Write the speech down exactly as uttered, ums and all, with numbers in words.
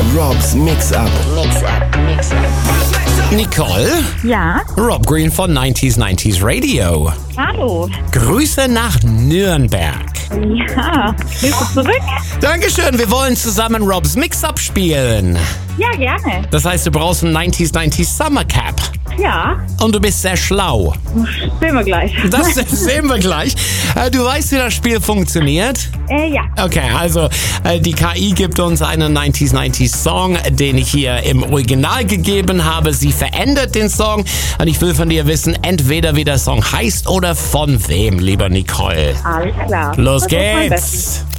Robs Mix-Up. Mix-Up, Mix-Up. Nicole? Ja, Rob Green von neunzig neunzig Radio. hallo. Grüße nach Nürnberg. Ja, bist du zurück? Dankeschön, wir wollen zusammen Robs Mix-Up spielen. Ja, gerne. Das heißt, du brauchst einen neunzig neunzig Summer Cap. Ja, Und du bist sehr schlau. sehen wir gleich. Das sehen wir gleich. Äh, Du weißt, wie das Spiel funktioniert? Äh, ja. Okay, also äh, die K I gibt uns einen neunzig neunzig Song, den ich hier im Original gegeben habe. Sie verändert den Song und ich will von dir wissen, entweder wie der Song heißt oder von wem, lieber Nicole. Alles klar. Los Das ist mein geht's! Bestes.